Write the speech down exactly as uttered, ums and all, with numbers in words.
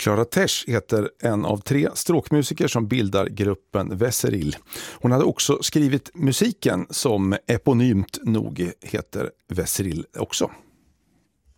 Klara Tesh heter en av tre stråkmusiker som bildar gruppen Veseril. Hon hade också skrivit musiken som eponymt nog heter Veseril också.